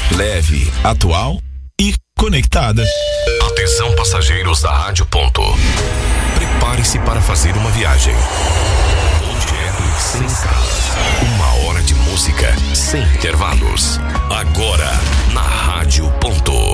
leve, atual e conectada. Atenção, passageiros da Rádio Ponto. Prepare-se para fazer uma viagem onde sem escalas. 1 hora de música sem intervalos. Agora na Rádio Ponto.